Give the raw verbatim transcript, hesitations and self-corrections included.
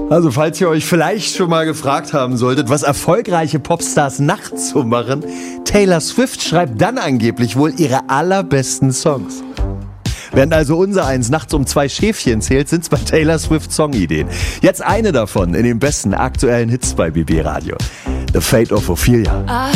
Also falls ihr euch vielleicht schon mal gefragt haben solltet, was erfolgreiche Popstars nachts so machen, Taylor Swift schreibt dann angeblich wohl ihre allerbesten Songs. Während also unser eins nachts um zwei Schäfchen zählt, sind's bei Taylor Swift Songideen. Jetzt eine davon in den besten aktuellen Hits bei B B Radio. The Fate of Ophelia.